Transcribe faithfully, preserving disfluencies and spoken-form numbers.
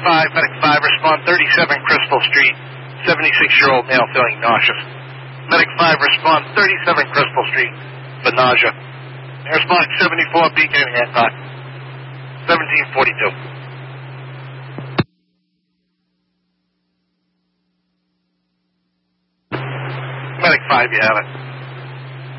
five, Medic five, respond thirty-seven Crystal Street, seventy-six-year-old male feeling nauseous. Medic five, respond thirty-seven Crystal Street for nausea. Respond seventy-four Beacon Hancock, seventeen forty-two. Medic five, you have it.